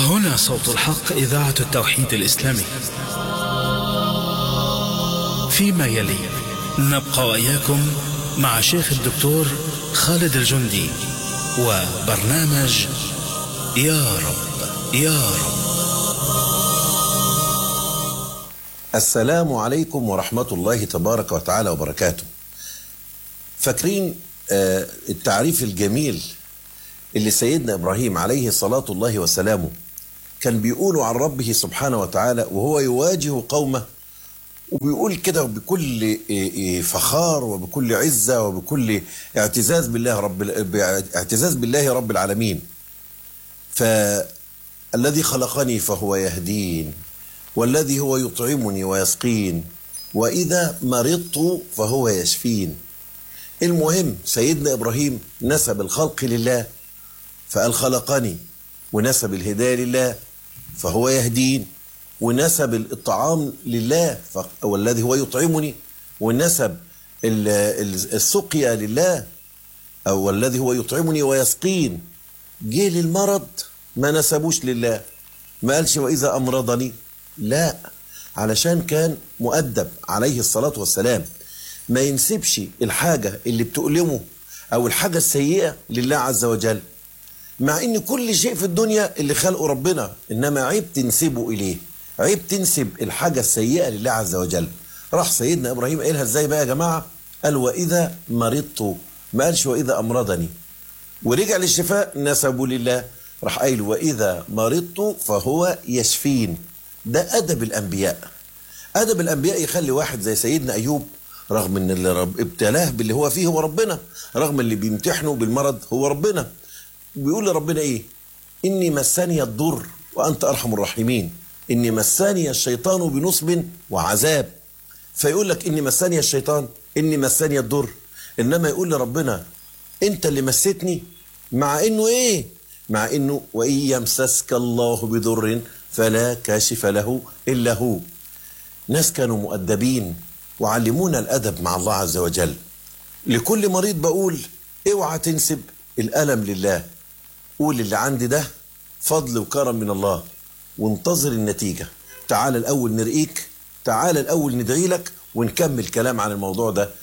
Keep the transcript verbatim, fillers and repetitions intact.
هنا صوت الحق، إذاعة التوحيد الإسلامي. فيما يلي نبقى وإياكم مع شيخ الدكتور خالد الجندي وبرنامج يا رب يا رب. السلام عليكم ورحمة الله تبارك وتعالى وبركاته. فاكرين آه التعريف الجميل اللي سيدنا إبراهيم عليه صلاة الله وسلامه كان بيقوله عن ربه سبحانه وتعالى وهو يواجه قومه، وبيقول كده بكل فخار وبكل عزة وبكل اعتزاز بالله رب اعتزاز بالله رب العالمين. فالذي خلقني فهو يهدين، والذي هو يطعمني ويسقين، وإذا مرضت فهو يشفين. المهم سيدنا إبراهيم نسب الخلق لله فقال خلقني، ونسب الهداية لله فهو يهدين، ونسب الطعام لله والذي هو يطعمني، ونسب السقيا لله أو الذي هو يطعمني ويسقين. جه للمرض ما نسبوش لله، ما قالش وإذا أمرضني، لا، علشان كان مؤدب عليه الصلاة والسلام ما ينسبش الحاجة اللي بتؤلمه أو الحاجة السيئة لله عز وجل، مع ان كل شيء في الدنيا اللي خلقه ربنا، انما عيب تنسبه اليه، عيب تنسب الحاجة السيئة لله عز وجل. راح سيدنا ابراهيم قالها ازاي بقى يا جماعة؟ قال واذا مرضت، ما قالش واذا امرضني، ورجع للشفاء نسبه لله، راح قايل واذا مرضت فهو يشفين. ده ادب الانبياء. ادب الانبياء يخلي واحد زي سيدنا ايوب، رغم ان اللي رب ابتلاه باللي هو فيه هو ربنا، رغم اللي بيمتحنه بالمرض هو ربنا، بيقول لربنا ايه؟ اني مسني الضر وانت ارحم الراحمين، اني مسني الشيطان بنصب وعذاب. فيقول لك اني مسني الشيطان، اني مسني الضر، انما يقول لربنا انت اللي مستني، مع انه ايه؟ مع انه وان يمسسك الله بضر فلا كاشف له الا هو. ناس كانوا مؤدبين وعلمونا الادب مع الله عز وجل. لكل مريض بقول اوعى تنسب الالم لله، قول اللي عندي ده فضل وكرم من الله وانتظر النتيجة. تعال الأول نرقيك، تعال الأول ندعي لك ونكمل كلام عن الموضوع ده